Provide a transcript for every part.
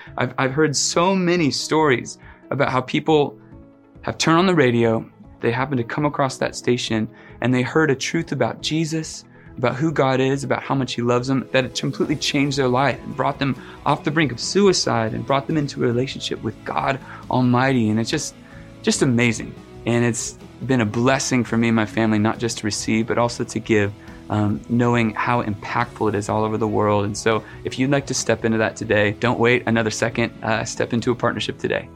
I've heard so many stories about how people have turned on the radio, they happen to come across that station, and they heard a truth about Jesus, about who God is, about how much He loves them, that it completely changed their life and brought them off the brink of suicide and brought them into a relationship with God Almighty. And it's just amazing. And it's been a blessing for me and my family, not just to receive, but also to give, knowing how impactful it is all over the world. And so if you'd like to step into that today, don't wait another second, step into a partnership today.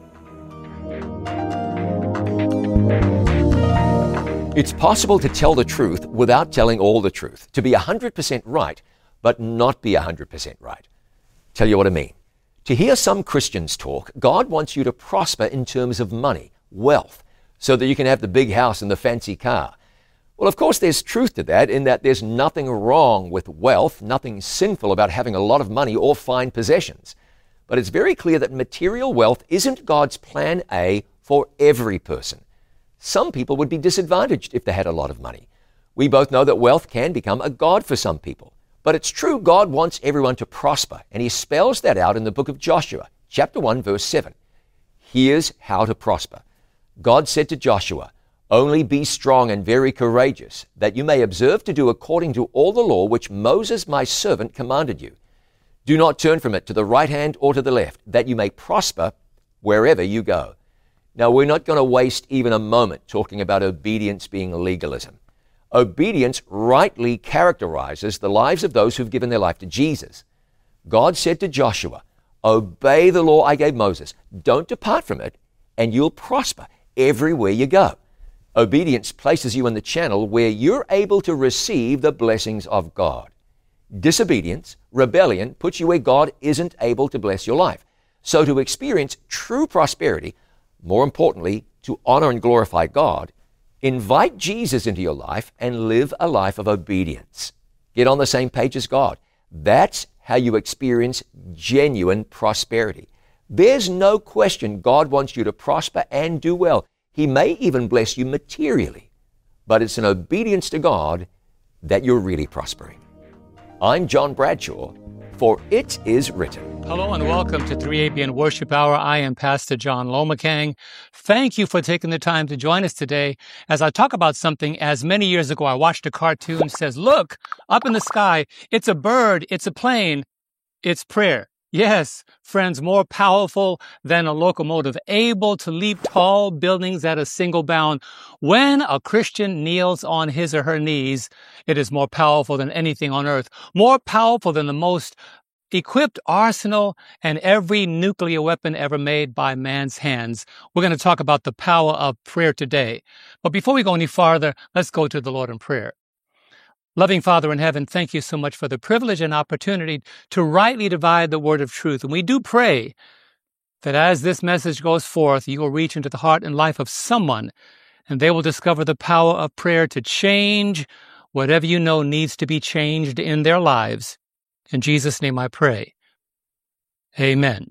It's possible to tell the truth without telling all the truth, to be 100% right, but not be 100% right. Tell you what I mean. To hear some Christians talk, God wants you to prosper in terms of money, wealth, so that you can have the big house and the fancy car. Well, of course, there's truth to that, in that there's nothing wrong with wealth, nothing sinful about having a lot of money or fine possessions. But it's very clear that material wealth isn't God's plan A for every person. Some people would be disadvantaged if they had a lot of money. We both know that wealth can become a god for some people. But it's true God wants everyone to prosper, and He spells that out in the book of Joshua, chapter 1, verse 7. Here's how to prosper. God said to Joshua, "Only be strong and very courageous, that you may observe to do according to all the law which Moses my servant commanded you. Do not turn from it to the right hand or to the left, that you may prosper wherever you go." Now, we're not going to waste even a moment talking about obedience being legalism. Obedience rightly characterizes the lives of those who've given their life to Jesus. God said to Joshua, "Obey the law I gave Moses. Don't depart from it, and you'll prosper everywhere you go." Obedience places you in the channel where you're able to receive the blessings of God. Disobedience, rebellion, puts you where God isn't able to bless your life. So to experience true prosperity, more importantly, to honor and glorify God, invite Jesus into your life and live a life of obedience. Get on the same page as God. That's how you experience genuine prosperity. There's no question God wants you to prosper and do well. He may even bless you materially, but it's in obedience to God that you're really prospering. I'm John Bradshaw, for it is written. Hello and welcome to 3ABN Worship Hour. I am Pastor John Lomakang. Thank you for taking the time to join us today as I talk about something. As many years ago, I watched a cartoon that says, "Look, up in the sky, it's a bird, it's a plane, it's prayer." Yes, friends, more powerful than a locomotive, able to leap tall buildings at a single bound. When a Christian kneels on his or her knees, it is more powerful than anything on earth, more powerful than the most equipped arsenal and every nuclear weapon ever made by man's hands. We're going to talk about the power of prayer today. But before we go any farther, let's go to the Lord in prayer. Loving Father in heaven, thank you so much for the privilege and opportunity to rightly divide the word of truth. And we do pray that as this message goes forth, you will reach into the heart and life of someone, and they will discover the power of prayer to change whatever you know needs to be changed in their lives. In Jesus' name I pray. Amen.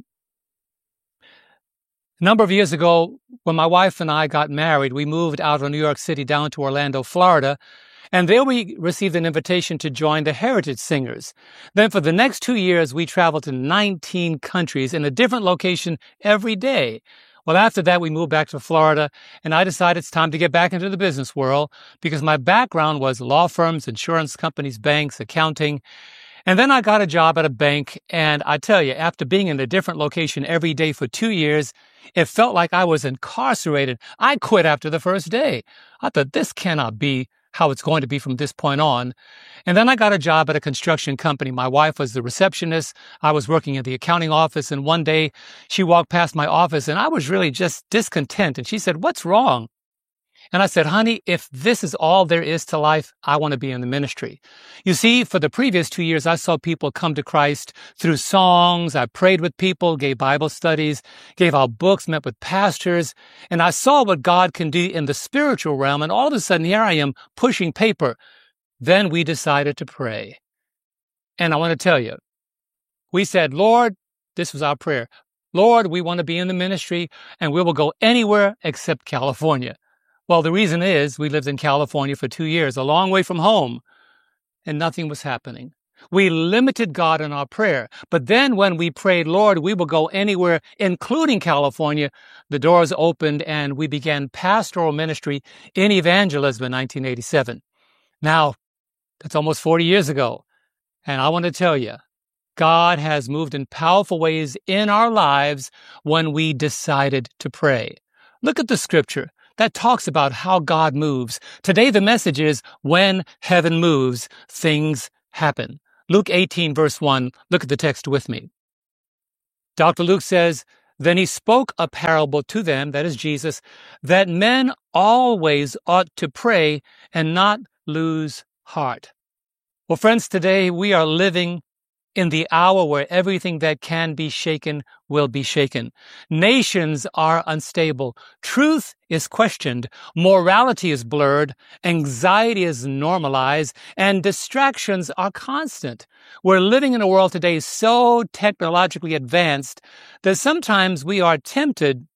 A number of years ago, when my wife and I got married, we moved out of New York City down to Orlando, Florida, and there we received an invitation to join the Heritage Singers. Then for the next 2 years, we traveled to 19 countries in a different location every day. Well, after that, we moved back to Florida, and I decided it's time to get back into the business world because my background was law firms, insurance companies, banks, accounting. And then I got a job at a bank, and I tell you, after being in a different location every day for 2 years, it felt like I was incarcerated. I quit after the first day. I thought, this cannot be how it's going to be from this point on. And then I got a job at a construction company. My wife was the receptionist. I was working in the accounting office, and one day she walked past my office, and I was really just discontent. And she said, "What's wrong?" And I said, "Honey, if this is all there is to life, I want to be in the ministry." You see, for the previous 2 years, I saw people come to Christ through songs. I prayed with people, gave Bible studies, gave out books, met with pastors, and I saw what God can do in the spiritual realm. And all of a sudden, here I am pushing paper. Then we decided to pray. And I want to tell you, we said, "Lord," this was our prayer, "Lord, we want to be in the ministry, and we will go anywhere except California." Well, the reason is we lived in California for 2 years, a long way from home, and nothing was happening. We limited God in our prayer. But then when we prayed, Lord, we will go anywhere, including California, the doors opened and we began pastoral ministry in evangelism in 1987. Now, that's almost 40 years ago. And I want to tell you, God has moved in powerful ways in our lives when we decided to pray. Look at the scripture that talks about how God moves. Today, the message is, when heaven moves, things happen. Luke 18, verse 1. Look at the text with me. Dr. Luke says, then he spoke a parable to them, that is Jesus, that men always ought to pray and not lose heart. Well, friends, today we are living in the hour where everything that can be shaken will be shaken. Nations are unstable. Truth is questioned. Morality is blurred. Anxiety is normalized. And distractions are constant. We're living in a world today so technologically advanced that sometimes we are tempted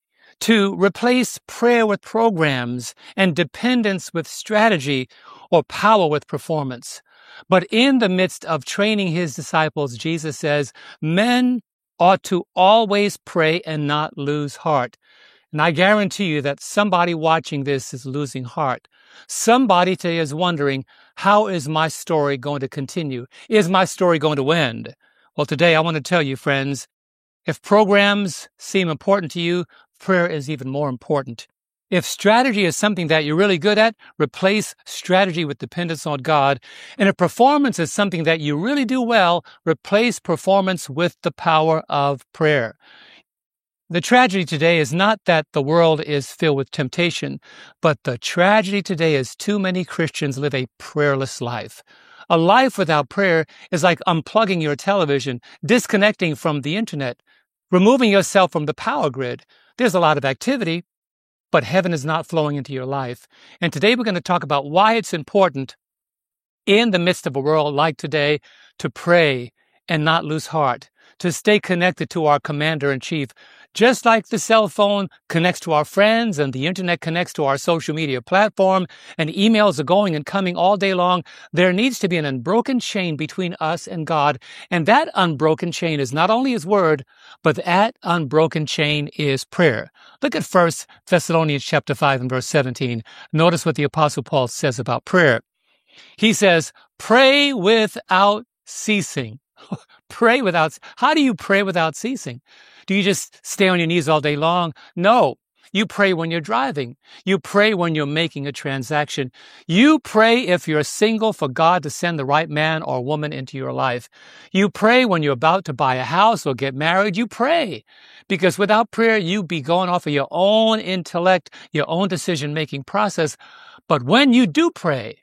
to replace prayer with programs and dependence with strategy or power with performance. But in the midst of training his disciples, Jesus says, men ought to always pray and not lose heart. And I guarantee you that somebody watching this is losing heart. Somebody today is wondering, how is my story going to continue? Is my story going to end? Well, today I want to tell you, friends, if programs seem important to you, prayer is even more important. If strategy is something that you're really good at, replace strategy with dependence on God. And if performance is something that you really do well, replace performance with the power of prayer. The tragedy today is not that the world is filled with temptation, but the tragedy today is too many Christians live a prayerless life. A life without prayer is like unplugging your television, disconnecting from the internet, removing yourself from the power grid. There's a lot of activity, but heaven is not flowing into your life. And today we're going to talk about why it's important in the midst of a world like today to pray and not lose heart, to stay connected to our commander-in-chief. Just like the cell phone connects to our friends and the internet connects to our social media platform and emails are going and coming all day long, there needs to be an unbroken chain between us and God. And that unbroken chain is not only his word, but that unbroken chain is prayer. Look at 1 Thessalonians chapter 5 and verse 17. Notice what the Apostle Paul says about prayer. He says, pray without ceasing. Pray without. How do you pray without ceasing? Do you just stay on your knees all day long? No. You pray when you're driving. You pray when you're making a transaction. You pray if you're single for God to send the right man or woman into your life. You pray when you're about to buy a house or get married. You pray. Because without prayer, you'd be going off of your own intellect, your own decision-making process. But when you do pray,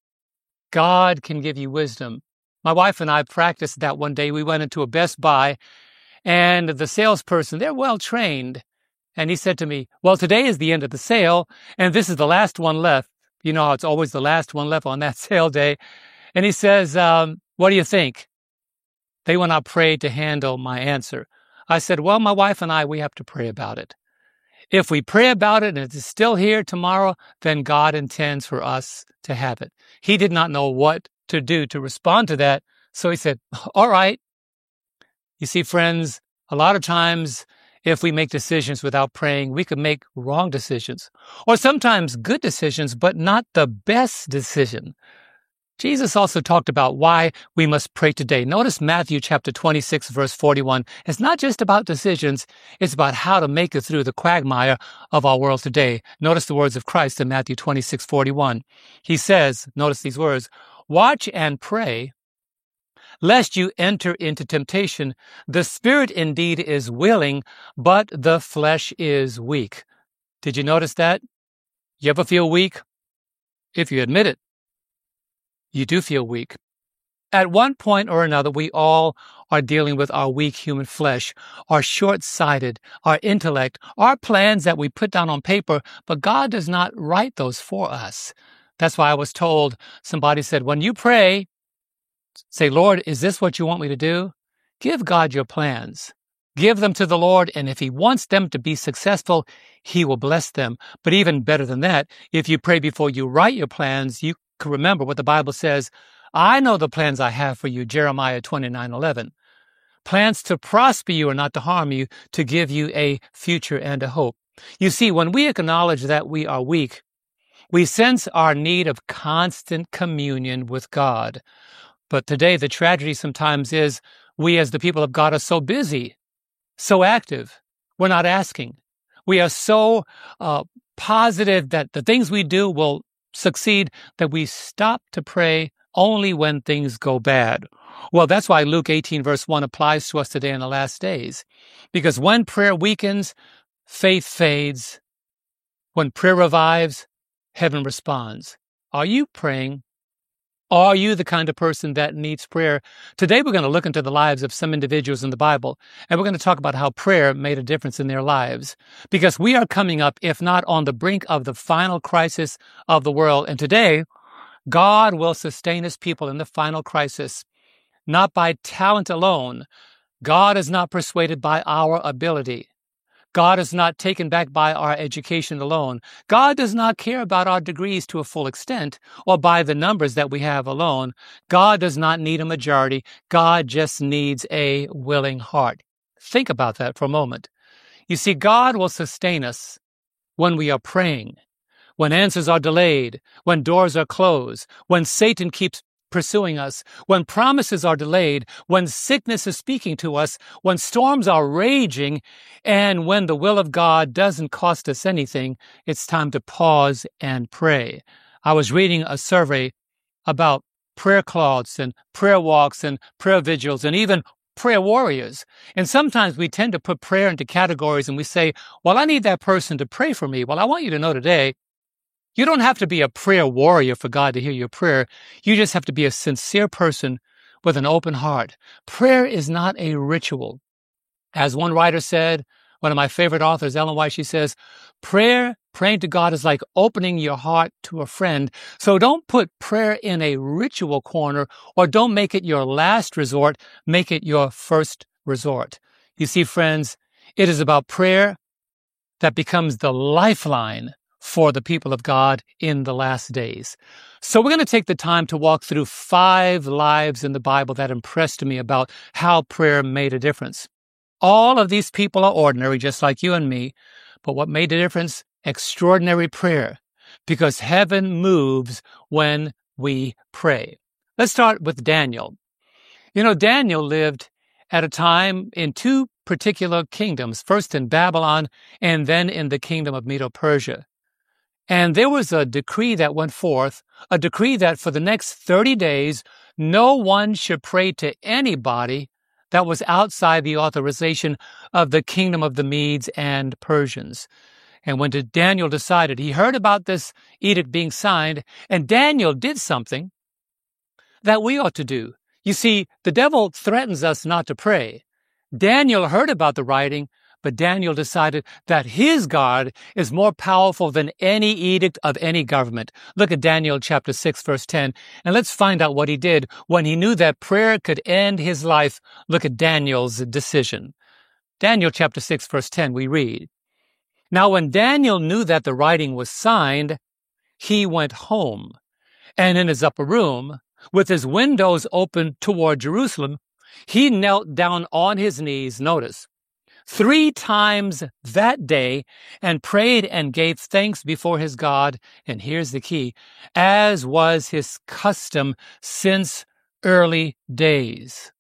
God can give you wisdom. My wife and I practiced that one day. We went into a Best Buy, and the salesperson, they're well trained. And he said to me, well, today is the end of the sale, and this is the last one left. You know how it's always the last one left on that sale day. And he says, what do you think? They went out prayed to handle my answer. I said, well, my wife and I, we have to pray about it. If we pray about it and it is still here tomorrow, then God intends for us to have it. He did not know what to do to respond to that. So he said, all right. You see, friends, a lot of times if we make decisions without praying, we could make wrong decisions or sometimes good decisions, but not the best decision. Jesus also talked about why we must pray today. Notice Matthew chapter 26, verse 41. It's not just about decisions. It's about how to make it through the quagmire of our world today. Notice the words of Christ in Matthew 26, 41. He says, notice these words, watch and pray, lest you enter into temptation. The spirit indeed is willing, but the flesh is weak. Did you notice that? You ever feel weak? If you admit it, you do feel weak. At one point or another, we all are dealing with our weak human flesh, our short-sighted, our intellect, our plans that we put down on paper, but God does not write those for us. That's why I was told, somebody said, when you pray, say, Lord, is this what you want me to do? Give God your plans. Give them to the Lord, and if he wants them to be successful, he will bless them. But even better than that, if you pray before you write your plans, you can remember what the Bible says, I know the plans I have for you, Jeremiah 29:11. Plans to prosper you and not to harm you, to give you a future and a hope. You see, when we acknowledge that we are weak, we sense our need of constant communion with God. But today, the tragedy sometimes is we as the people of God are so busy, so active, we're not asking. We are so positive that the things we do will succeed that we stop to pray only when things go bad. Well, that's why Luke 18 verse 1 applies to us today in the last days. Because when prayer weakens, faith fades. When prayer revives, heaven responds. Are you praying? Are you the kind of person that needs prayer? Today we're going to look into the lives of some individuals in the Bible, and we're going to talk about how prayer made a difference in their lives. Because we are coming up, if not on the brink of the final crisis of the world. And today, God will sustain his people in the final crisis, not by talent alone. God is not persuaded by our ability. God is not taken back by our education alone. God does not care about our degrees to a full extent or by the numbers that we have alone. God does not need a majority. God just needs a willing heart. Think about that for a moment. You see, God will sustain us when we are praying, when answers are delayed, when doors are closed, when Satan keeps pursuing us, when promises are delayed, when sickness is speaking to us, when storms are raging, and when the will of God doesn't cost us anything. It's time to pause and pray. I was reading a survey about prayer cloths and prayer walks and prayer vigils and even prayer warriors. And sometimes we tend to put prayer into categories and we say, well, I need that person to pray for me. Well, I want you to know today, you don't have to be a prayer warrior for God to hear your prayer. You just have to be a sincere person with an open heart. Prayer is not a ritual. As one writer said, one of my favorite authors, Ellen White, she says, praying to God is like opening your heart to a friend. So don't put prayer in a ritual corner or don't make it your last resort. Make it your first resort. You see, friends, it is about prayer that becomes the lifeline for the people of God in the last days. So we're going to take the time to walk through 5 lives in the Bible that impressed me about how prayer made a difference. All of these people are ordinary, just like you and me, but what made a difference? Extraordinary prayer, because heaven moves when we pray. Let's start with Daniel. You know, Daniel lived at a time in 2 particular kingdoms, first in Babylon and then in the kingdom of Medo-Persia. And there was a decree that went forth, a decree that for the next 30 days, no one should pray to anybody that was outside the authorization of the kingdom of the Medes and Persians. And when Daniel decided, he heard about this edict being signed, and Daniel did something that we ought to do. You see, the devil threatens us not to pray. Daniel heard about the writing, but Daniel decided that his God is more powerful than any edict of any government. Look at Daniel chapter 6, verse 10, and let's find out what he did when he knew that prayer could end his life. Look at Daniel's decision. Daniel chapter 6, verse 10, we read, Now when Daniel knew that the writing was signed, he went home, and in his upper room, with his windows open toward Jerusalem, he knelt down on his knees, notice, 3 times that day and prayed and gave thanks before his God. And here's the key, as was his custom since early days.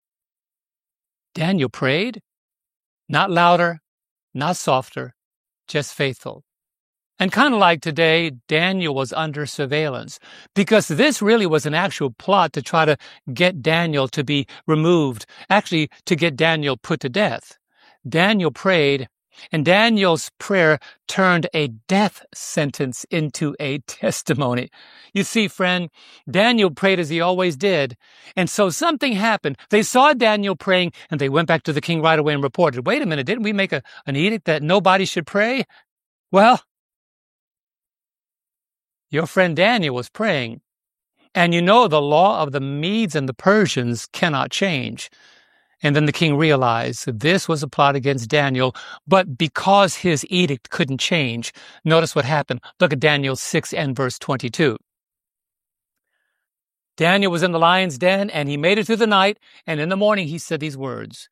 Daniel prayed, not louder, not softer, just faithful. And kind of like today, Daniel was under surveillance because this really was an actual plot to try to get Daniel to be removed, actually to get Daniel put to death. Daniel prayed, and Daniel's prayer turned a death sentence into a testimony. You see, friend, Daniel prayed as he always did, and so something happened. They saw Daniel praying, and they went back to the king right away and reported, wait a minute, didn't we make an edict that nobody should pray? Well, your friend Daniel was praying, and you know the law of the Medes and the Persians cannot change. And then the king realized that this was a plot against Daniel, but because his edict couldn't change, notice what happened. Look at Daniel 6 and verse 22. Daniel was in the lion's den, and he made it through the night, and in the morning he said these words,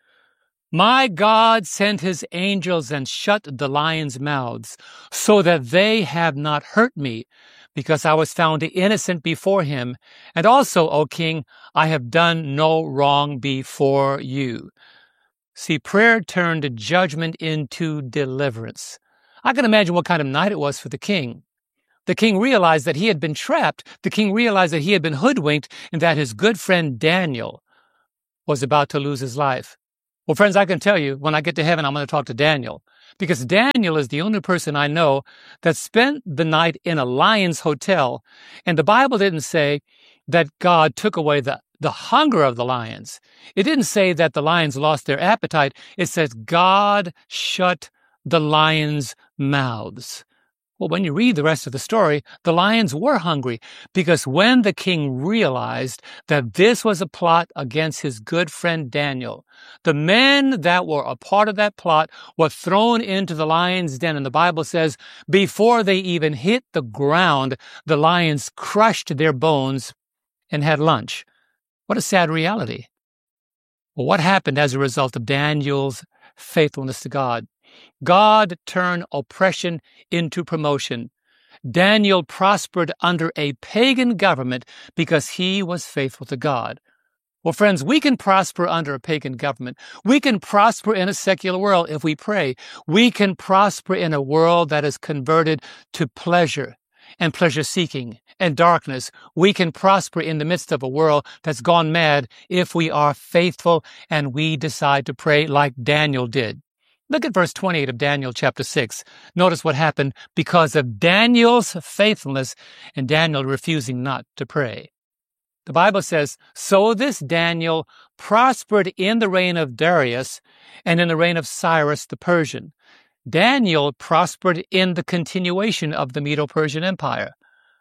"My God sent his angels and shut the lions' mouths, so that they have not hurt me, because I was found innocent before him. And also, O king, I have done no wrong before you." See, prayer turned judgment into deliverance. I can imagine what kind of night it was for the king. The king realized that he had been trapped. The king realized that he had been hoodwinked and that his good friend Daniel was about to lose his life. Well, friends, I can tell you, when I get to heaven, I'm going to talk to Daniel, because Daniel is the only person I know that spent the night in a lion's hotel. And the Bible didn't say that God took away the hunger of the lions. It didn't say that the lions lost their appetite. It says God shut the lions' mouths. Well, when you read the rest of the story, the lions were hungry, because when the king realized that this was a plot against his good friend Daniel, the men that were a part of that plot were thrown into the lion's den. And the Bible says, before they even hit the ground, the lions crushed their bones and had lunch. What a sad reality. Well, what happened as a result of Daniel's faithfulness to God? God turned oppression into promotion. Daniel prospered under a pagan government because he was faithful to God. Well, friends, we can prosper under a pagan government. We can prosper in a secular world if we pray. We can prosper in a world that is converted to pleasure and pleasure-seeking and darkness. We can prosper in the midst of a world that's gone mad if we are faithful and we decide to pray like Daniel did. Look at verse 28 of Daniel chapter 6. Notice what happened because of Daniel's faithfulness and Daniel refusing not to pray. The Bible says, "So this Daniel prospered in the reign of Darius and in the reign of Cyrus the Persian." Daniel prospered in the continuation of the Medo-Persian Empire.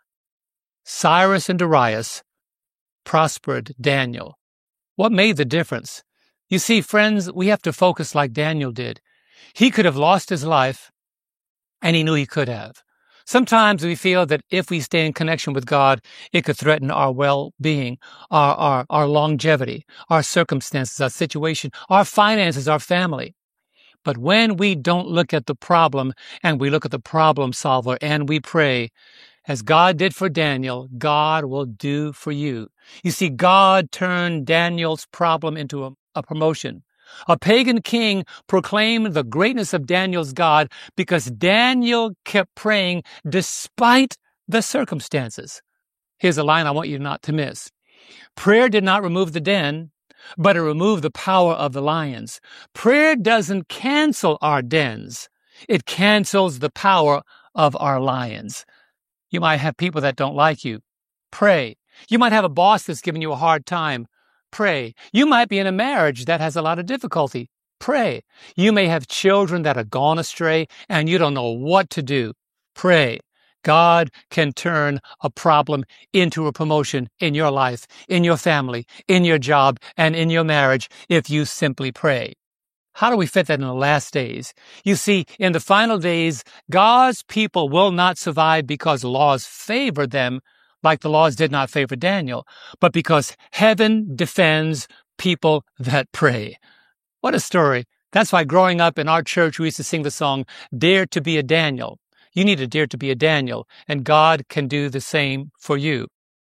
Cyrus and Darius prospered Daniel. What made the difference? You see, friends, we have to focus like Daniel did. He could have lost his life, and he knew he could have. Sometimes we feel that if we stay in connection with God, it could threaten our well-being, our longevity, our circumstances, our situation, our finances, our family. But when we don't look at the problem and we look at the problem solver and we pray, as God did for Daniel, God will do for you. You see, God turned Daniel's problem into a promotion. A pagan king proclaimed the greatness of Daniel's God because Daniel kept praying despite the circumstances. Here's a line I want you not to miss. Prayer did not remove the den, but it removed the power of the lions. Prayer doesn't cancel our dens. It cancels the power of our lions. You might have people that don't like you. Pray. You might have a boss that's giving you a hard time. Pray. You might be in a marriage that has a lot of difficulty. Pray. You may have children that are gone astray and you don't know what to do. Pray. God can turn a problem into a promotion in your life, in your family, in your job, and in your marriage if you simply pray. How do we fit that in the last days? You see, in the final days, God's people will not survive because laws favor them, like the laws did not favor Daniel, but because heaven defends people that pray. What a story. That's why growing up in our church, we used to sing the song, "Dare to be a Daniel." You need to dare to be a Daniel, and God can do the same for you.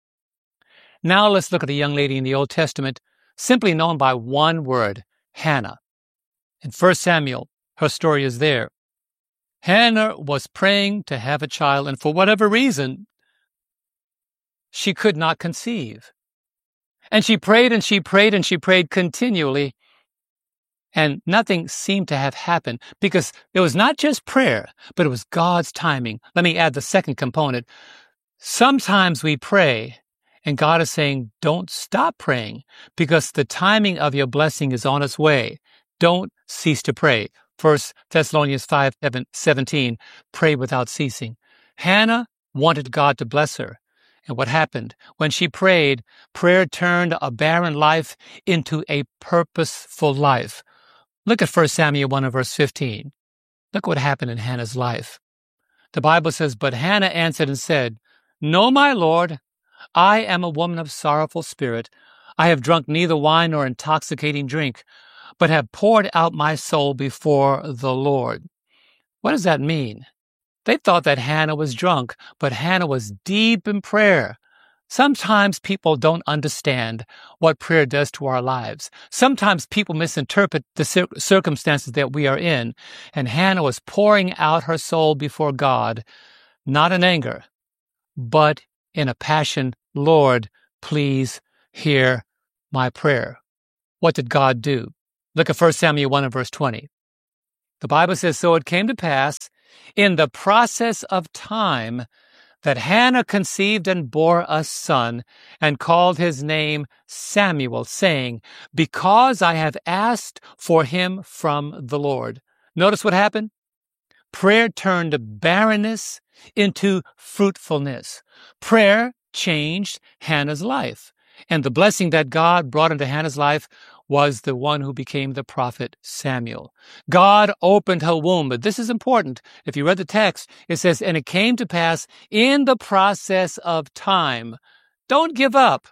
Now let's look at a young lady in the Old Testament, simply known by one word, Hannah. In 1 Samuel, her story is there. Hannah was praying to have a child, and for whatever reason, she could not conceive. And she prayed and she prayed and she prayed continually, and nothing seemed to have happened because it was not just prayer, but it was God's timing. Let me add the second component. Sometimes we pray, and God is saying, don't stop praying because the timing of your blessing is on its way. Don't cease to pray. 1 Thessalonians 5:17, pray without ceasing. Hannah wanted God to bless her. And what happened? When she prayed, prayer turned a barren life into a purposeful life. Look at 1 Samuel 1 and verse 15. Look what happened in Hannah's life. The Bible says, "But Hannah answered and said, 'No, my Lord, I am a woman of sorrowful spirit. I have drunk neither wine nor intoxicating drink, but have poured out my soul before the Lord. What does that mean? They thought that Hannah was drunk, but Hannah was deep in prayer. Sometimes people don't understand what prayer does to our lives. Sometimes people misinterpret the circumstances that we are in. And Hannah was pouring out her soul before God, not in anger, but in a passion. Lord, please hear my prayer. What did God do? Look at 1 Samuel 1 and verse 20. The Bible says, so it came to pass in the process of time that Hannah conceived and bore a son, and called his name Samuel, saying, because I have asked for him from the Lord. Notice what happened? Prayer turned barrenness into fruitfulness. Prayer changed Hannah's life. And the blessing that God brought into Hannah's life was the one who became the prophet Samuel. God opened her womb. But this is important. If you read the text, it says, and it came to pass in the process of time. Don't give up.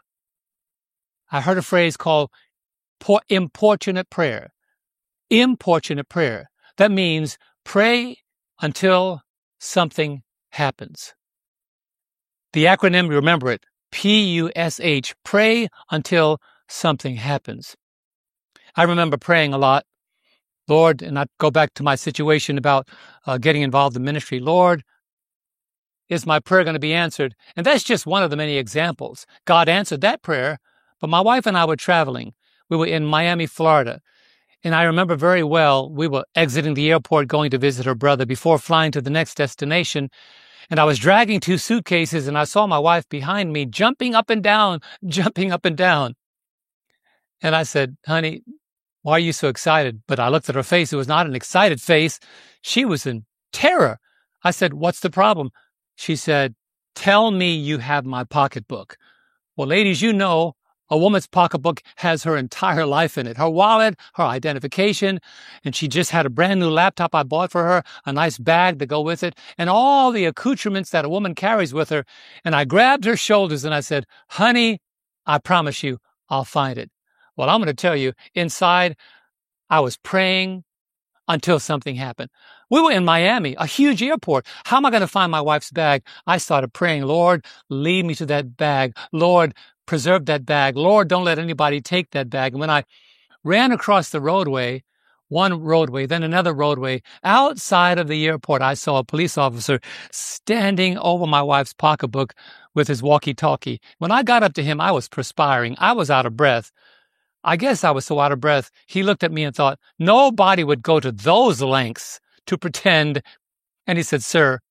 I heard a phrase called importunate prayer. Importunate prayer. That means pray until something happens. The acronym, remember it, PUSH, pray until something happens. I remember praying a lot, Lord, and I go back to my situation about getting involved in ministry. Lord, is my prayer going to be answered? And that's just one of the many examples. God answered that prayer, but my wife and I were traveling. We were in Miami, Florida. And I remember very well, we were exiting the airport going to visit her brother before flying to the next destination. And I was dragging 2 suitcases, and I saw my wife behind me jumping up and down, jumping up and down. And I said, honey, why are you so excited? But I looked at her face. It was not an excited face. She was in terror. I said, what's the problem? She said, tell me you have my pocketbook. Well, ladies, you know, a woman's pocketbook has her entire life in it, her wallet, her identification, and she just had a brand new laptop I bought for her, a nice bag to go with it, and all the accoutrements that a woman carries with her. And I grabbed her shoulders and I said, honey, I promise you, I'll find it. Well, I'm going to tell you, inside, I was praying until something happened. We were in Miami, a huge airport. How am I going to find my wife's bag? I started praying, Lord, lead me to that bag. Lord, preserve that bag. Lord, don't let anybody take that bag. And when I ran across the roadway, one roadway, then another roadway, outside of the airport, I saw a police officer standing over my wife's pocketbook with his walkie-talkie. When I got up to him, I was perspiring. I was out of breath. I guess I was so out of breath, he looked at me and thought, nobody would go to those lengths to pretend. And he said, sir,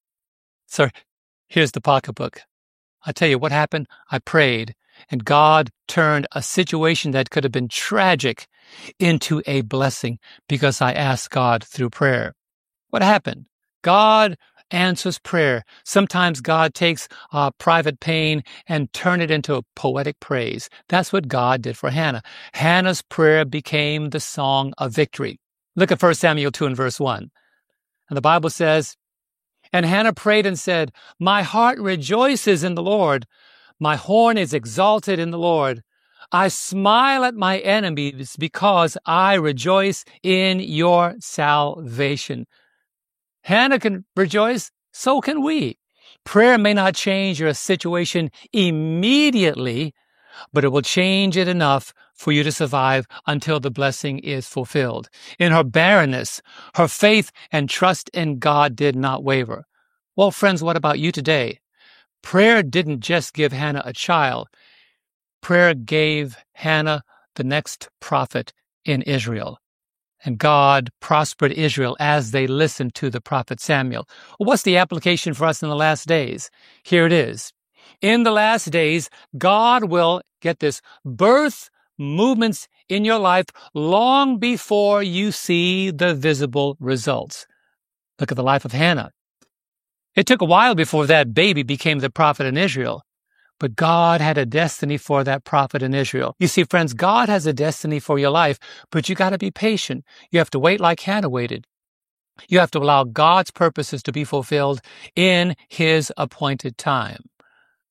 here's the pocketbook. I tell you what happened. I prayed, and God turned a situation that could have been tragic into a blessing because I asked God through prayer. What happened? God answers prayer. Sometimes God takes private pain and turn it into a poetic praise. That's what God did for Hannah. Hannah's prayer became the song of victory. Look at 1 Samuel 2 and verse 1. And the Bible says, and Hannah prayed and said, my heart rejoices in the Lord. My horn is exalted in the Lord. I smile at my enemies because I rejoice in your salvation. Hannah can rejoice, so can we. Prayer may not change your situation immediately, but it will change it enough for you to survive until the blessing is fulfilled. In her barrenness, her faith and trust in God did not waver. Well, friends, what about you today? Prayer didn't just give Hannah a child. Prayer gave Hannah the next prophet in Israel. And God prospered Israel as they listened to the prophet Samuel. Well, what's the application for us in the last days? Here it is. In the last days, God will, get this, birth movements in your life long before you see the visible results. Look at the life of Hannah. It took a while before that baby became the prophet in Israel. But God had a destiny for that prophet in Israel. You see, friends, God has a destiny for your life, but you got to be patient. You have to wait like Hannah waited. You have to allow God's purposes to be fulfilled in His appointed time.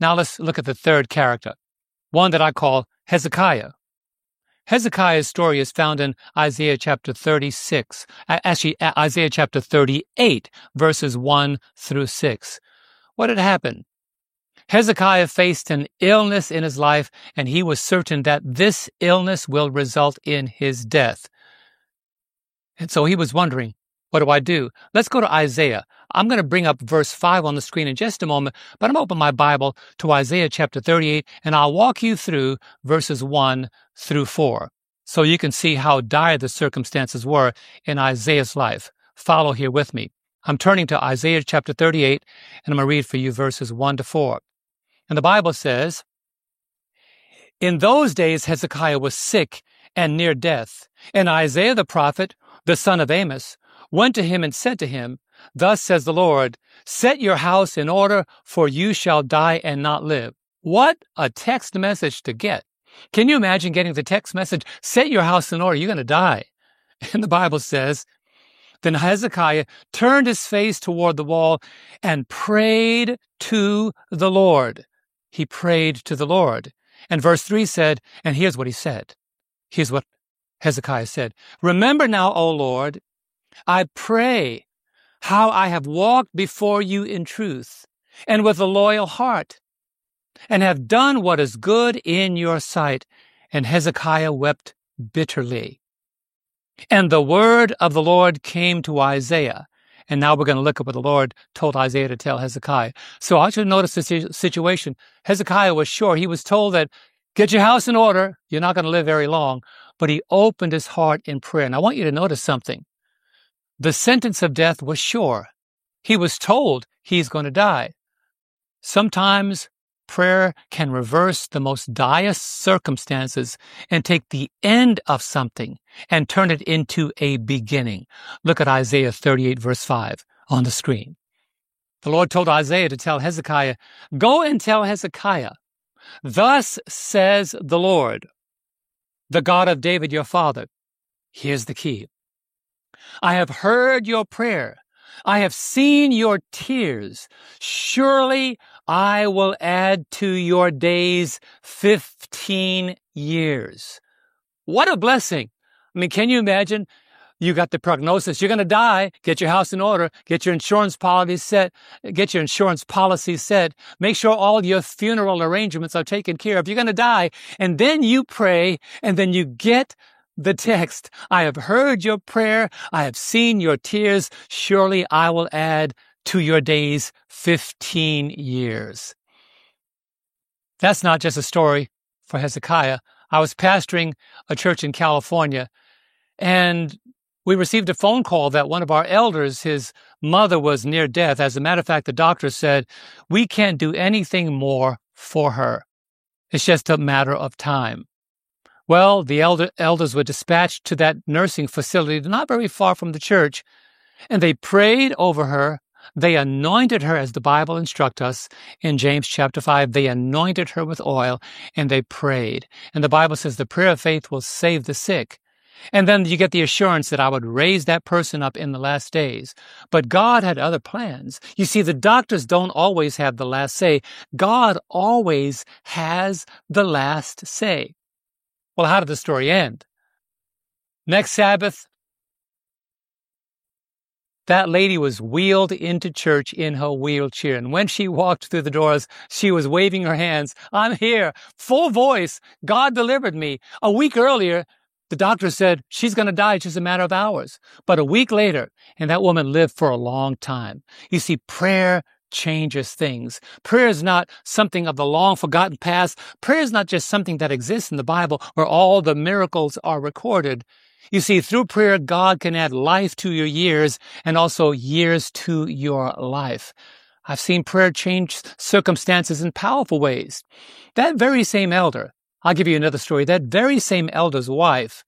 Now let's look at the third character, one that I call Hezekiah. Hezekiah's story is found in Isaiah chapter 36, Isaiah chapter 38, verses 1 through 6. What had happened? Hezekiah faced an illness in his life, and he was certain that this illness will result in his death. And so he was wondering, what do I do? Let's go to Isaiah. I'm going to bring up verse 5 on the screen in just a moment, but I'm going to open my Bible to Isaiah chapter 38, and I'll walk you through verses 1 through 4, so you can see how dire the circumstances were in Isaiah's life. Follow here with me. I'm turning to Isaiah chapter 38, and I'm going to read for you verses 1 to 4. And the Bible says, "In those days Hezekiah was sick and near death, and Isaiah the prophet, the son of Amos, went to him and said to him, 'Thus says the Lord, set your house in order, for you shall die and not live.'" What a text message to get. Can you imagine getting the text message, set your house in order, you're going to die? And the Bible says, "Then Hezekiah turned his face toward the wall and prayed to the Lord." He prayed to the Lord. And verse 3 said, and here's what he said. Here's what Hezekiah said. "Remember now, O Lord, I pray how I have walked before you in truth and with a loyal heart, and have done what is good in your sight." And Hezekiah wept bitterly. And the word of the Lord came to Isaiah. And now we're going to look at what the Lord told Isaiah to tell Hezekiah. So I want you to notice this situation. Hezekiah was sure. He was told that, get your house in order. You're not going to live very long. But he opened his heart in prayer. And I want you to notice something. The sentence of death was sure. He was told he's going to die. Sometimes prayer can reverse the most dire circumstances and take the end of something and turn it into a beginning. Look at Isaiah 38, verse 5 on the screen. The Lord told Isaiah to tell Hezekiah, "Go and tell Hezekiah, thus says the Lord, the God of David your father." Here's the key. "I have heard your prayer. I have seen your tears. Surely I will add to your days 15 years. What a blessing. I mean, can you imagine? You got the prognosis. You're going to die. Get your house in order. Get your insurance policy set. Make sure all your funeral arrangements are taken care of. You're going to die. And then you pray, and then you get the text. "I have heard your prayer. I have seen your tears. Surely I will add to your days 15 years. That's not just a story for Hezekiah. I was pastoring a church in California, and we received a phone call that one of our elders, his mother, was near death. As a matter of fact, the doctor said, "We can't do anything more for her. It's just a matter of time." Well, the elders were dispatched to that nursing facility not very far from the church, and they prayed over her. They anointed her, as the Bible instructs us in James chapter 5. They anointed her with oil, and they prayed. And the Bible says the prayer of faith will save the sick. And then you get the assurance that I would raise that person up in the last days. But God had other plans. You see, the doctors don't always have the last say. God always has the last say. Well, how did the story end? Next Sabbath, that lady was wheeled into church in her wheelchair. And when she walked through the doors, she was waving her hands. "I'm here, full voice. God delivered me." A week earlier, the doctor said she's going to die just a matter of hours. But a week later, and that woman lived for a long time. You see, prayer changes things. Prayer is not something of the long forgotten past. Prayer is not just something that exists in the Bible where all the miracles are recorded. You see, through prayer, God can add life to your years and also years to your life. I've seen prayer change circumstances in powerful ways. That very same elder, I'll give you another story, that very same elder's wife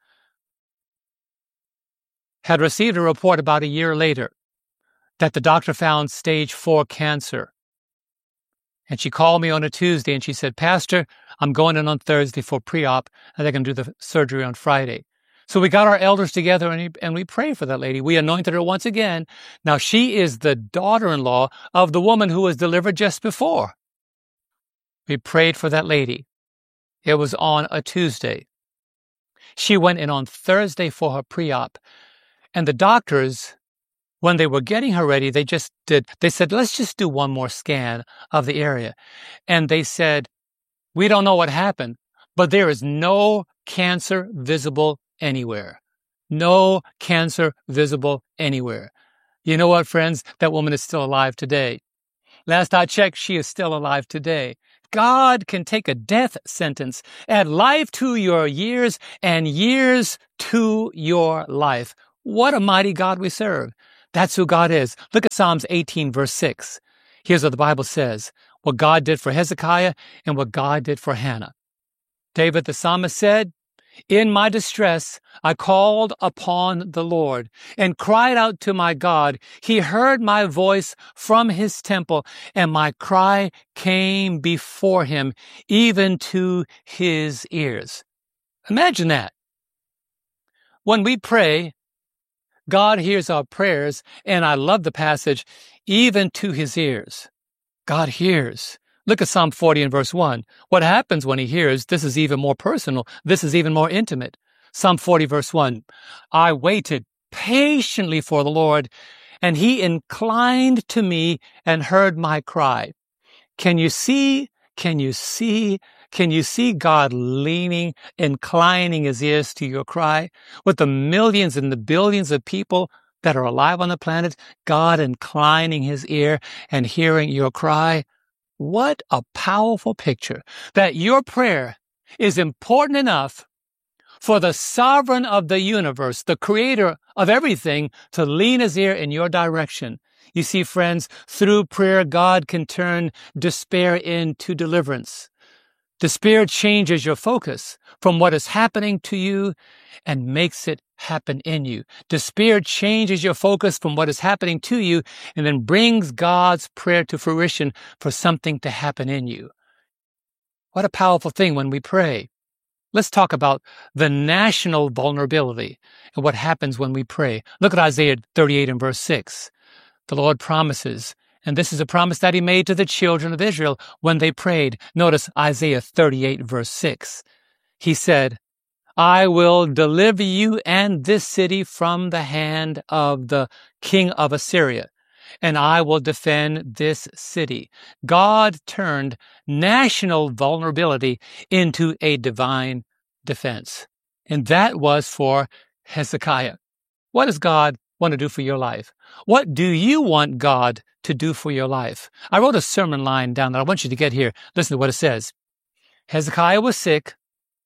had received a report about a year later that the doctor found stage 4 cancer. And she called me on a Tuesday and she said, "Pastor, I'm going in on Thursday for pre-op, and they're going to do the surgery on Friday." So we got our elders together and we prayed for that lady. We anointed her once again. Now she is the daughter-in-law of the woman who was delivered just before. We prayed for that lady. It was on a Tuesday. She went in on Thursday for her pre-op. And the doctors, when they were getting her ready, they said, let's just do one more scan of the area. And they said, we don't know what happened, but there is no cancer visible anywhere. No cancer visible anywhere. You know what, friends? That woman is still alive today. Last I checked, she is still alive today. God can take a death sentence, add life to your years and years to your life. What a mighty God we serve. That's who God is. Look at Psalms 18, verse 6. Here's what the Bible says, what God did for Hezekiah and what God did for Hannah. David the psalmist said, in my distress, I called upon the Lord and cried out to my God. He heard my voice from his temple, and my cry came before him, even to his ears. Imagine that. When we pray, God hears our prayers, and I love the passage, even to his ears. God hears. Look at Psalm 40 and verse 1. What happens when he hears? This is even more personal. This is even more intimate. Psalm 40 verse 1. I waited patiently for the Lord, and he inclined to me and heard my cry. Can you see God leaning, inclining his ears to your cry? With the millions and the billions of people that are alive on the planet, God inclining his ear and hearing your cry. What a powerful picture that your prayer is important enough for the sovereign of the universe, the creator of everything, to lean his ear in your direction. You see, friends, through prayer, God can turn despair into deliverance. Despair changes your focus from what is happening to you and makes it happen in you. Despair changes your focus from what is happening to you and then brings God's prayer to fruition for something to happen in you. What a powerful thing when we pray. Let's talk about the national vulnerability and what happens when we pray. Look at Isaiah 38 and verse 6. The Lord promises, and this is a promise that he made to the children of Israel when they prayed. Notice Isaiah 38 verse 6. He said, I will deliver you and this city from the hand of the king of Assyria, and I will defend this city. God turned national vulnerability into a divine defense. And that was for Hezekiah. What does God want to do for your life? What do you want God to do for your life? I wrote a sermon line down that I want you to get here. Listen to what it says. Hezekiah was sick,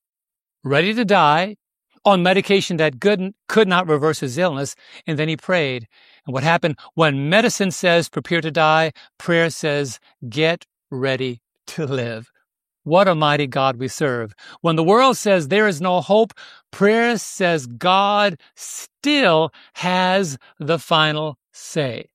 ready to die, on medication that could not reverse his illness, and then he prayed. And what happened? When medicine says prepare to die, prayer says get ready to live. What a mighty God we serve. When the world says there is no hope, prayer says God still has the final say.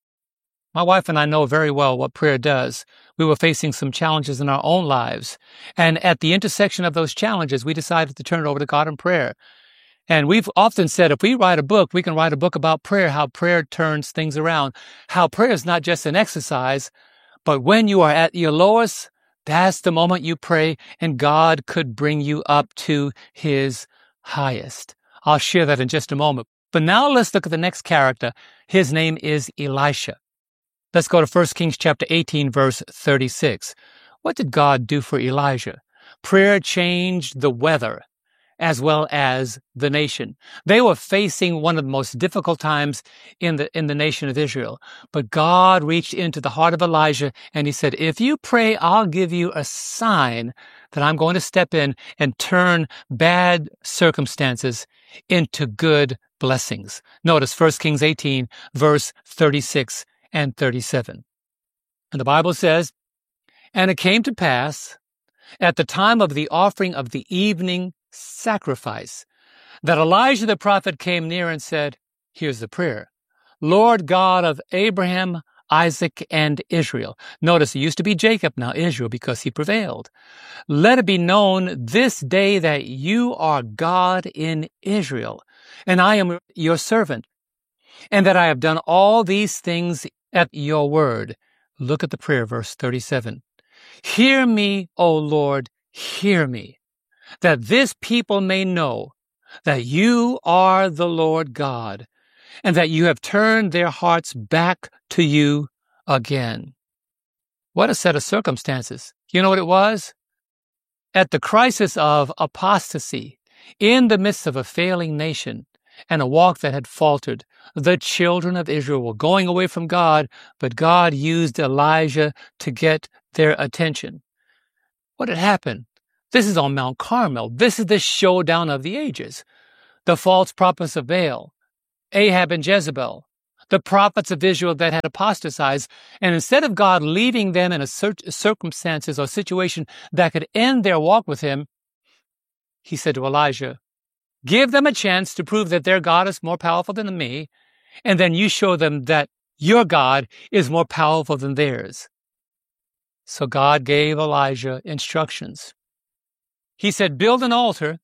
My wife and I know very well what prayer does. We were facing some challenges in our own lives. And at the intersection of those challenges, we decided to turn it over to God in prayer. And we've often said, if we write a book, we can write a book about prayer, how prayer turns things around, how prayer is not just an exercise, but when you are at your lowest, that's the moment you pray and God could bring you up to his highest. I'll share that in just a moment. But now let's look at the next character. His name is Elisha. Let's go to 1 Kings chapter 18, verse 36. What did God do for Elijah? Prayer changed the weather as well as the nation. They were facing one of the most difficult times in the nation of Israel. But God reached into the heart of Elijah and he said, if you pray, I'll give you a sign that I'm going to step in and turn bad circumstances into good blessings. Notice 1 Kings 18, verse 36 and 37. And the Bible says, and it came to pass at the time of the offering of the evening sacrifice that Elijah the prophet came near and said, here's the prayer, Lord God of Abraham, Isaac, and Israel. Notice it used to be Jacob, now Israel, because he prevailed. Let it be known this day that you are God in Israel, and I am your servant, and that I have done all these things at your word. Look at the prayer, verse 37. Hear me, O Lord, hear me, that this people may know that you are the Lord God, and that you have turned their hearts back to you again. What a set of circumstances. You know what it was? At the crisis of apostasy, in the midst of a failing nation and a walk that had faltered, the children of Israel were going away from God, but God used Elijah to get their attention. What had happened? This is on Mount Carmel. This is the showdown of the ages. The false prophets of Baal, Ahab and Jezebel, the prophets of Israel that had apostatized, and instead of God leaving them in a circumstances or situation that could end their walk with him, he said to Elijah, give them a chance to prove that their God is more powerful than me, and then you show them that your God is more powerful than theirs. So God gave Elijah instructions. He said, build an altar,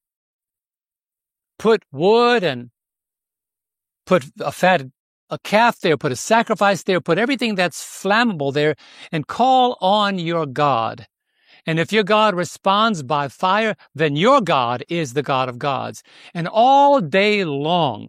put wood and put a calf there, put a sacrifice there, put everything that's flammable there, and call on your God. And if your God responds by fire, then your God is the God of gods. And all day long,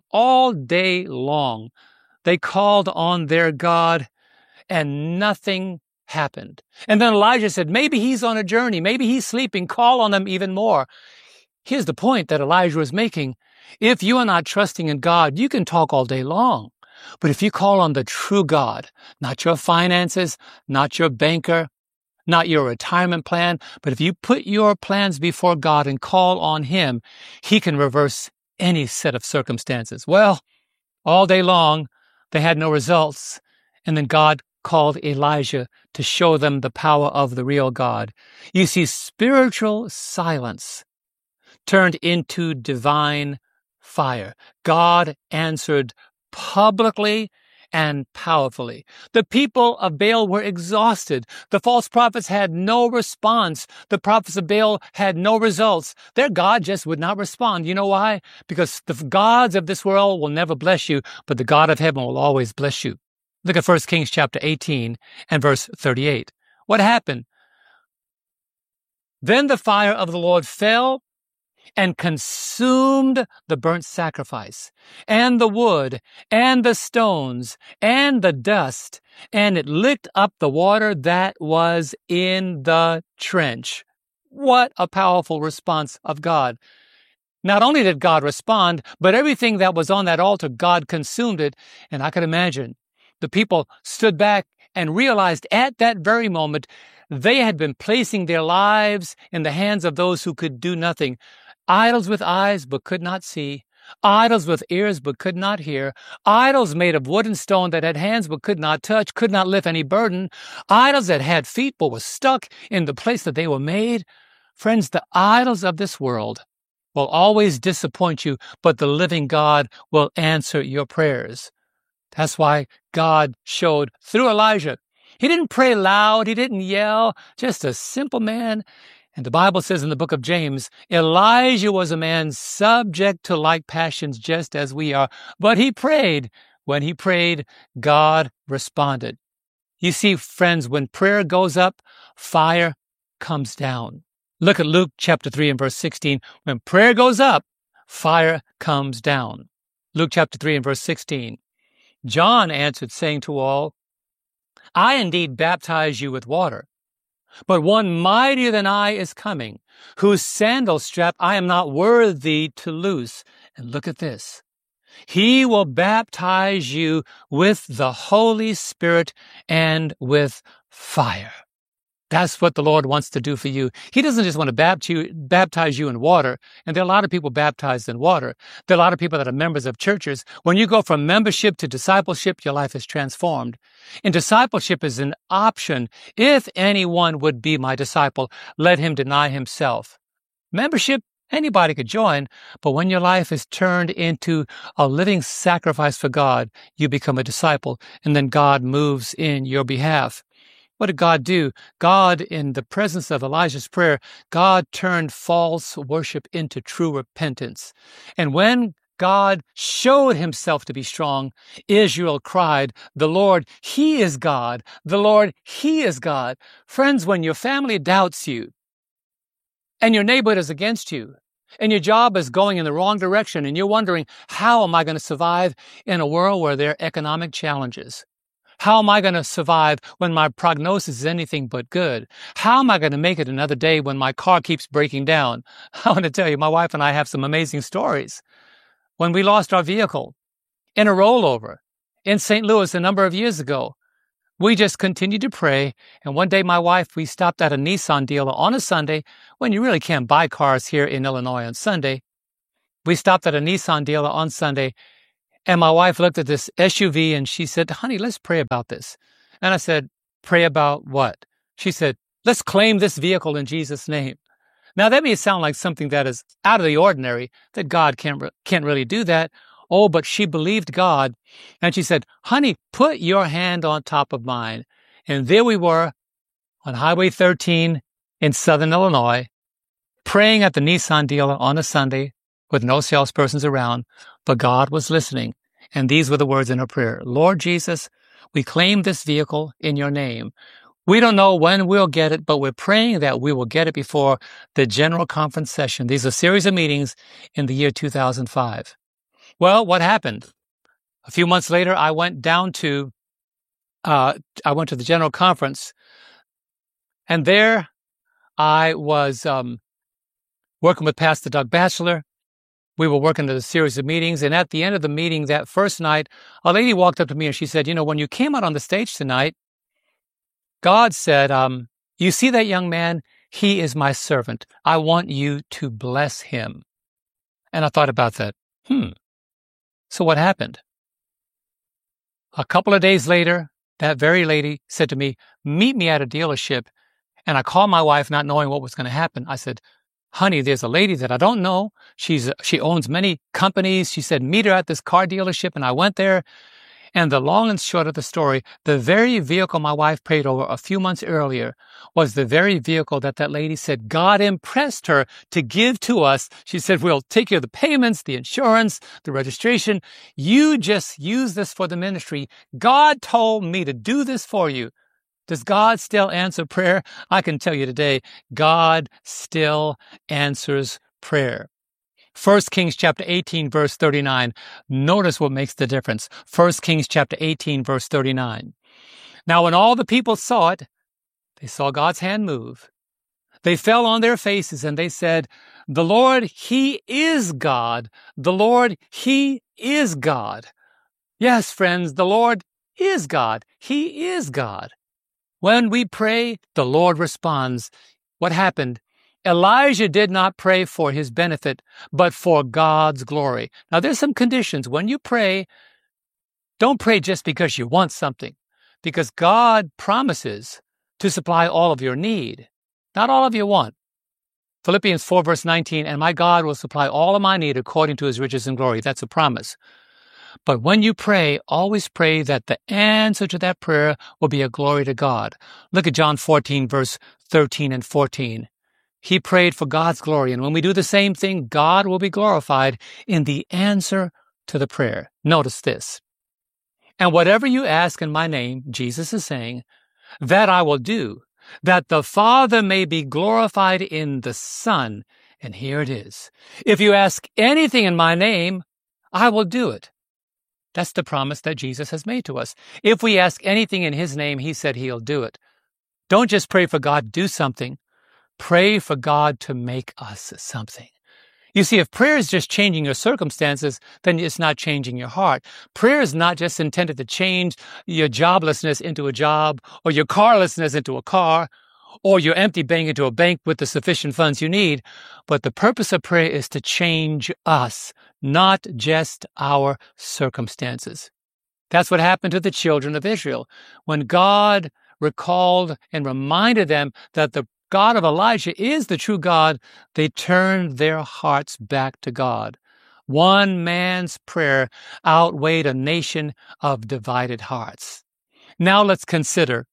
they called on their God, and nothing happened. And then Elijah said, maybe he's on a journey, maybe he's sleeping, call on him even more. Here's the point that Elijah was making. If you are not trusting in God, you can talk all day long. But if you call on the true God, not your finances, not your banker, not your retirement plan, but if you put your plans before God and call on him, he can reverse any set of circumstances. Well, all day long, they had no results. And then God called Elijah to show them the power of the real God. You see, spiritual silence turned into divine fire. God answered publicly and powerfully. The people of Baal were exhausted. The false prophets had no response. The prophets of Baal had no results. Their God just would not respond. You know why? Because the gods of this world will never bless you, but the God of heaven will always bless you. Look at 1 Kings chapter 18 and verse 38. What happened? Then the fire of the Lord fell and consumed the burnt sacrifice, and the wood, and the stones, and the dust, and it licked up the water that was in the trench. What a powerful response of God. Not only did God respond, but everything that was on that altar, God consumed it. And I could imagine the people stood back and realized at that very moment they had been placing their lives in the hands of those who could do nothing. Idols with eyes but could not see, idols with ears but could not hear, idols made of wood and stone that had hands but could not touch, could not lift any burden, idols that had feet but were stuck in the place that they were made. Friends, the idols of this world will always disappoint you, but the living God will answer your prayers. That's why God showed through Elijah. He didn't pray loud, he didn't yell, just a simple man. And the Bible says in the book of James, Elijah was a man subject to like passions just as we are. But he prayed. When he prayed, God responded. You see, friends, when prayer goes up, fire comes down. Look at Luke chapter 3 and verse 16. When prayer goes up, fire comes down. Luke chapter 3 and verse 16. John answered, saying to all, I indeed baptize you with water, but one mightier than I is coming, whose sandal strap I am not worthy to loose. And look at this. He will baptize you with the Holy Spirit and with fire. That's what the Lord wants to do for you. He doesn't just want to baptize you in water. And there are a lot of people baptized in water. There are a lot of people that are members of churches. When you go from membership to discipleship, your life is transformed. And discipleship is an option. If anyone would be my disciple, let him deny himself. Membership, anybody could join. But when your life is turned into a living sacrifice for God, you become a disciple. And then God moves in your behalf. What did God do? God, in the presence of Elijah's prayer, God turned false worship into true repentance. And when God showed himself to be strong, Israel cried, "The Lord, he is God. The Lord, he is God." Friends, when your family doubts you, and your neighborhood is against you, and your job is going in the wrong direction, and you're wondering, how am I going to survive in a world where there are economic challenges? How am I going to survive when my prognosis is anything but good? How am I going to make it another day when my car keeps breaking down? I want to tell you, my wife and I have some amazing stories. When we lost our vehicle in a rollover in St. Louis a number of years ago, we just continued to pray. And one day, my wife, we stopped at a Nissan dealer on a Sunday when you really can't buy cars here in Illinois on Sunday. We stopped at a Nissan dealer on Sunday, and my wife looked at this SUV and she said, "Honey, let's pray about this." And I said, "Pray about what?" She said, "Let's claim this vehicle in Jesus' name." Now, that may sound like something that is out of the ordinary, that God can't really do that. Oh, but she believed God. And she said, "Honey, put your hand on top of mine." And there we were on Highway 13 in Southern Illinois, praying at the Nissan dealer on a Sunday with no salespersons around, but God was listening. And these were the words in her prayer: "Lord Jesus, we claim this vehicle in your name. We don't know when we'll get it, but we're praying that we will get it before the General Conference session." These are a series of meetings in the year 2005. Well, what happened? A few months later, I went to the General Conference, and there I was working with Pastor Doug Batchelor. We were working at a series of meetings, and at the end of the meeting that first night, a lady walked up to me and she said, "When you came out on the stage tonight, God said, you see that young man? He is my servant. I want you to bless him." And I thought about that. So what happened? A couple of days later, that very lady said to me, "Meet me at a dealership." And I called my wife, not knowing what was going to happen. I said, "Honey, there's a lady that I don't know. She owns many companies." She said, "Meet her at this car dealership." And I went there. And the long and short of the story, the very vehicle my wife prayed over a few months earlier was the very vehicle that lady said God impressed her to give to us. She said, "We'll take care of the payments, the insurance, the registration. You just use this for the ministry. God told me to do this for you." Does God still answer prayer? I can tell you today, God still answers prayer. 1 Kings chapter 18, verse 39. Notice what makes the difference. 1 Kings chapter 18, verse 39. "Now when all the people saw it, they saw God's hand move. They fell on their faces and they said, 'The Lord, he is God. The Lord, he is God.'" Yes, friends, the Lord is God. He is God. When we pray, the Lord responds. What happened? Elijah did not pray for his benefit, but for God's glory. Now, there's some conditions. When you pray, don't pray just because you want something, because God promises to supply all of your need, not all of your want. Philippians 4, verse 19, "And my God will supply all of my need according to his riches and glory." That's a promise. But when you pray, always pray that the answer to that prayer will be a glory to God. Look at John 14, verse 13 and 14. He prayed for God's glory, and when we do the same thing, God will be glorified in the answer to the prayer. Notice this. "And whatever you ask in my name," Jesus is saying, "that I will do, that the Father may be glorified in the Son." And here it is. If you ask anything in my name, I will do it. That's the promise that Jesus has made to us. If we ask anything in his name, he said he'll do it. Don't just pray for God to do something. Pray for God to make us something. You see, if prayer is just changing your circumstances, then it's not changing your heart. Prayer is not just intended to change your joblessness into a job, or your carlessness into a car, or your empty bank into a bank with the sufficient funds you need. But the purpose of prayer is to change us, not just our circumstances. That's what happened to the children of Israel. When God recalled and reminded them that the God of Elijah is the true God, they turned their hearts back to God. One man's prayer outweighed a nation of divided hearts. Now let's consider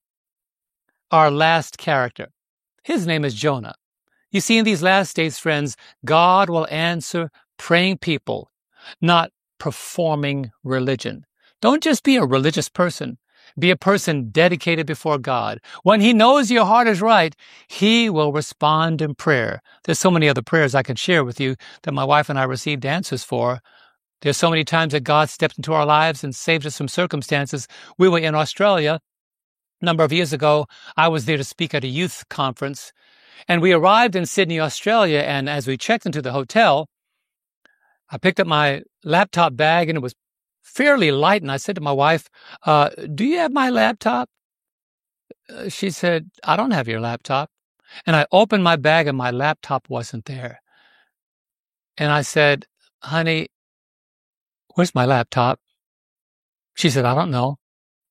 our last character. His name is Jonah. You see, in these last days, friends, God will answer praying people not performing religion. Don't just be a religious person. Be a person dedicated before God. When He knows your heart is right, He will respond in prayer. There's so many other prayers I could share with you that my wife and I received answers for. There's so many times that God stepped into our lives and saved us from circumstances. We were in Australia a number of years ago. I was there to speak at a youth conference, and we arrived in Sydney, Australia, and as we checked into the hotel, I picked up my laptop bag, and it was fairly light, and I said to my wife, do you have my laptop? She said, I don't have your laptop. And I opened my bag, and my laptop wasn't there. And I said, honey, where's my laptop? She said, I don't know.